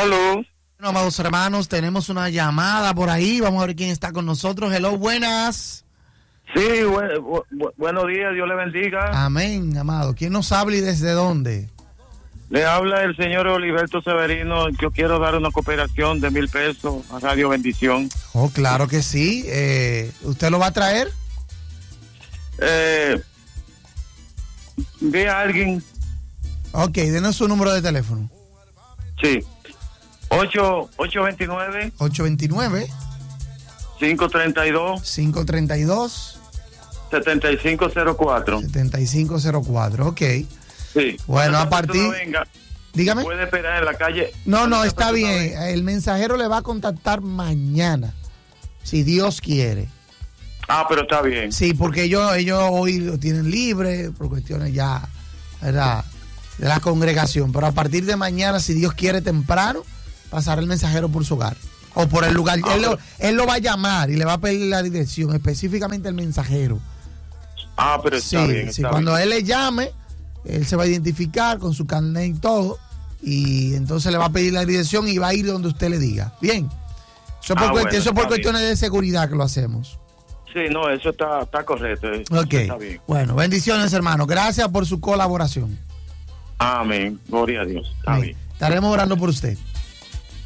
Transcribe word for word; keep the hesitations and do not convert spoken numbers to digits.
Aló. Bueno, amados hermanos, tenemos una llamada por ahí. Vamos a ver quién está con nosotros. Hello, buenas. Sí, bu bu buenos días, Dios le bendiga. Amén, amado. ¿Quién nos habla y desde dónde? Le habla el señor Oliverto Severino. Yo quiero dar una cooperación de mil pesos a Radio Bendición. Oh, claro que sí. Eh, ¿Usted lo va a traer? Eh, ve a alguien. Ok, denos su número de teléfono. Sí. ocho ocho veintinueve. ocho veintinueve. cinco treinta y dos. cinco treinta y dos. setenta y cinco cero cuatro. setenta y cinco cero cuatro, ok. Sí. Bueno, a Cuando partir... no venga, dígame. puede esperar en la calle. No, no, Cuando está esa persona bien. venga. El mensajero le va a contactar mañana, si Dios quiere. Ah, pero está bien. Sí, porque ellos, ellos hoy lo tienen libre por cuestiones ya, ¿verdad?, de la congregación. Pero a partir de mañana, si Dios quiere, temprano, pasará el mensajero por su hogar o por el lugar. Ah, él, pero... lo, él lo va a llamar y le va a pedir la dirección, específicamente el mensajero. Ah, pero está sí, bien. sí, Está cuando bien. él le llame, él se va a identificar con su carnet y todo, y entonces le va a pedir la dirección y va a ir donde usted le diga. Bien. Eso es por, Ah, cuest- bueno, eso es por está cuestiones bien. de seguridad que lo hacemos. Sí, no, eso está, está correcto. Eso Ok. está bien. Bueno, bendiciones, hermano. Gracias por su colaboración. Amén. Gloria a Dios. Está Amén. bien. Estaremos orando por usted.